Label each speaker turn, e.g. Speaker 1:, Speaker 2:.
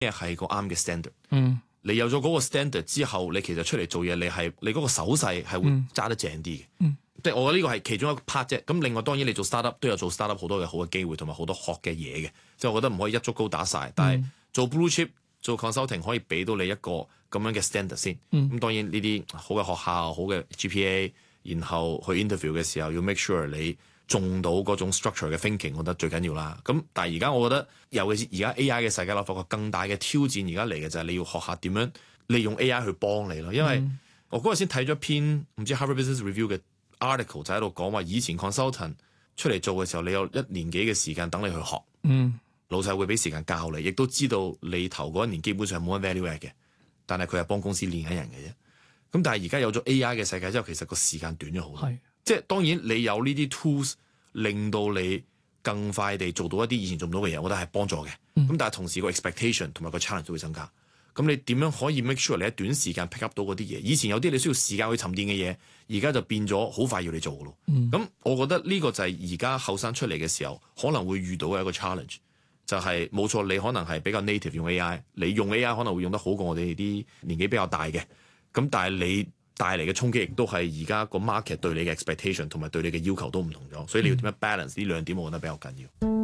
Speaker 1: 係個啱嘅 standard。
Speaker 2: 你
Speaker 1: 有咗嗰個 standard 之後，你其實出嚟做嘢，你嗰個手勢係會揸得正啲嘅。即係我覺得呢個係其中一個 part 啫。咁另外當然你做 startup 都有做 startup 好多嘅好嘅機會同埋好多學嘅嘢嘅。即係我覺得唔可以一竹篙打晒，但係做 blue chip 做 consulting 可以俾到你一個咁樣嘅 standard 先。咁當然呢啲好嘅學校、好嘅 GPA，然後去 interview 嘅時候要 make sure 你中到嗰種 structure 嘅 thinking，我覺得最緊要啦。咁但係而家我覺得，尤其是而家 AI 嘅世界啦，發覺更大嘅挑戰而家嚟嘅就係你要學下點樣利用 AI 去幫你咯。因為我嗰日先睇咗篇唔知 Harvard Business Review 嘅 article，就喺度講話以前 consultant 出嚟做嘅時候，你有1年幾嘅時間等你去學，老細會俾時間教你，亦都知道你頭嗰1年基本上冇乜 value add 嘅，但係佢係幫公司練緊人嘅啫。咁但係而家有咗 AI 嘅世界之後，其實個時間短咗好多。即係當然你有呢啲 tools 令到你更快地做到一啲以前做唔到嘅嘢，我覺得係幫助嘅。咁但係同時個 expectation 同埋個 challenge 都會增加。咁你點樣可以 make sure 你喺短時間 pick up 到嗰啲嘢？以前有啲你需要時間去沉澱嘅嘢，而家就變咗好快要你做嘅咯。咁我覺得呢個就係而家後生出嚟嘅時候可能會遇到嘅一個 challenge，就係冇錯，你可能係比較 native 用 AI， 你用 AI 可能會用得好過我哋啲年紀比較大嘅。咁但係你帶嚟嘅衝擊亦都係而家個 market 對你嘅 expectation 同埋對你嘅要求都唔同咗，所以你要點樣 balance 呢2點，我覺得比較緊要。